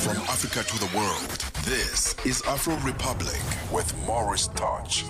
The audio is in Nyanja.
From Africa to the world, this is Afro Republic with Morris Touch.